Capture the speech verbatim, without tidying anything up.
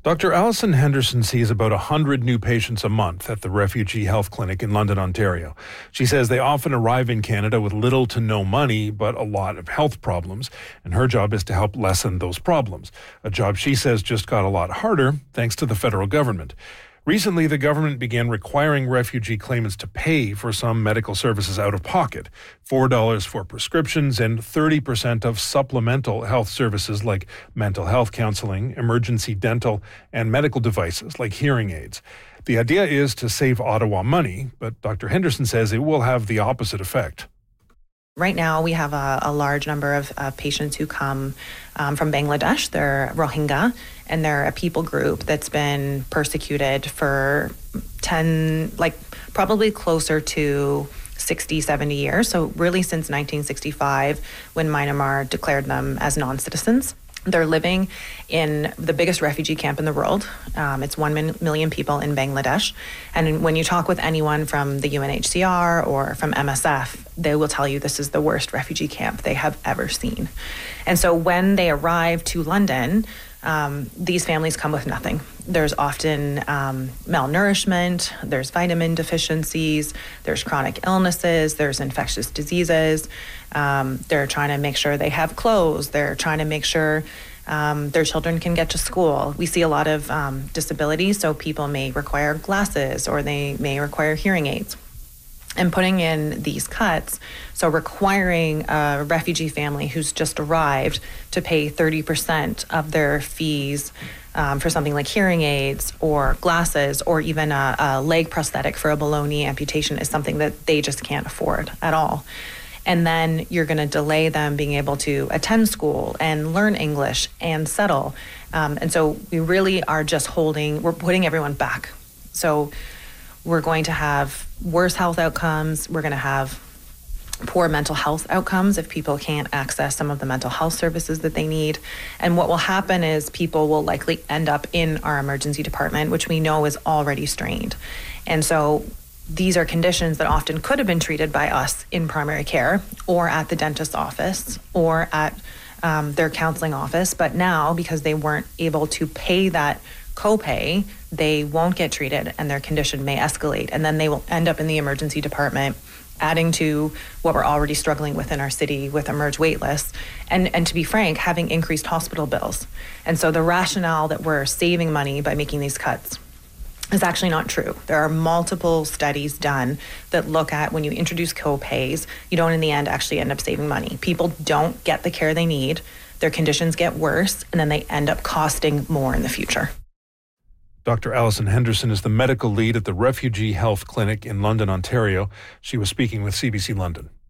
Doctor Alison Henderson sees about one hundred new patients a month at the Refugee Health Clinic in London, Ontario. She says they often arrive in Canada with little to no money, but a lot of health problems, and her job is to help lessen those problems. A job she says just got a lot harder thanks to the federal government. Recently, the government began requiring refugee claimants to pay for some medical services out of pocket, four dollars for prescriptions and thirty percent of supplemental health services like mental health counseling, emergency dental, and medical devices like hearing aids. The idea is to save Ottawa money, but Doctor Henderson says it will have the opposite effect. Right now, we have a, a large number of uh, patients who come um, from Bangladesh. They're Rohingya, and they're a people group that's been persecuted for ten, like probably closer to sixty, seventy years. So really since nineteen sixty-five, when Myanmar declared them as non-citizens. They're living in the biggest refugee camp in the world. Um, it's one min- million people in Bangladesh. And when you talk with anyone from the U N H C R or from M S F, they will tell you this is the worst refugee camp they have ever seen. And so when they arrive to London, um, these families come with nothing. There's often um, malnourishment, there's vitamin deficiencies, there's chronic illnesses, there's infectious diseases. Um, they're trying to make sure they have clothes. They're trying to make sure um, their children can get to school. We see a lot of um, disabilities, so people may require glasses or they may require hearing aids. And putting in these cuts, so requiring a refugee family who's just arrived to pay thirty percent of their fees um, for something like hearing aids or glasses or even a, a leg prosthetic for a below knee amputation is something that they just can't afford at all. And then you're going to delay them being able to attend school and learn English and settle. Um, and so we really are just holding, we're putting everyone back. So we're going to have worse health outcomes. We're going to have poor mental health outcomes if people can't access some of the mental health services that they need. And what will happen is people will likely end up in our emergency department, which we know is already strained. And so these are conditions that often could have been treated by us in primary care or at the dentist's office or at um, their counseling office. But now, because they weren't able to pay that copay, they won't get treated and their condition may escalate. And then they will end up in the emergency department, adding to what we're already struggling with in our city with emerge wait lists. And, and to be frank, having increased hospital bills. And so the rationale that we're saving money by making these cuts is actually not true. There are multiple studies done that look at when you introduce copays, you don't in the end actually end up saving money. People don't get the care they need, their conditions get worse, and then they end up costing more in the future. Doctor Alison Henderson is the medical lead at the Refugee Health Clinic in London, Ontario. She was speaking with C B C London.